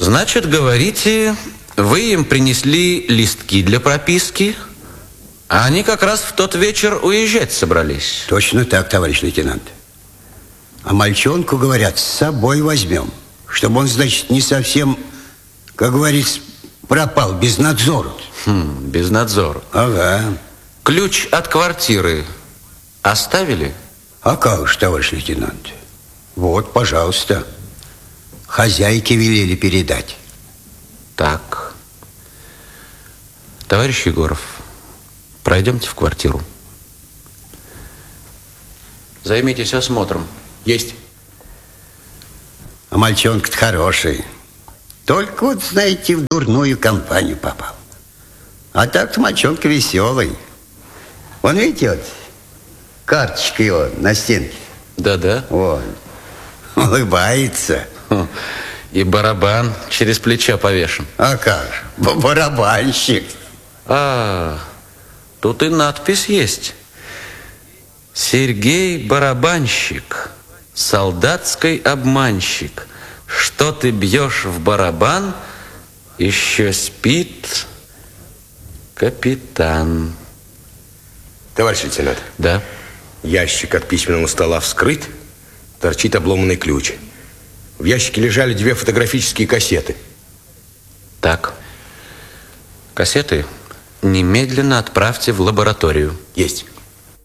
Значит, говорите, вы им принесли листки для прописки, а они как раз в тот вечер уезжать собрались. Точно так, товарищ лейтенант. А мальчонку, говорят, с собой возьмем, чтобы он, значит, не совсем, как говорится, пропал без надзора. Без надзора. Ага. Ключ от квартиры оставили? А как же, товарищ лейтенант? Вот, пожалуйста. Хозяйке велели передать. Так. Товарищ Егоров, пройдемте в квартиру. Займитесь осмотром. Есть. А мальчонка-то хороший. Только вот, знаете, в дурную компанию попал. А так-то мальчонка веселый. Вон, видите, вот, карточка его на стенке. Да-да. Вон, улыбается. И барабан через плечо повешен. А как же, барабанщик. А, тут и надпись есть. Сергей Барабанщик, солдатский обманщик. Что ты бьешь в барабан, еще спит капитан. Товарищ лейтенант. Да. Ящик от письменного стола вскрыт, торчит обломанный ключ. В ящике лежали 2 фотографические кассеты. Так. Кассеты немедленно отправьте в лабораторию. Есть.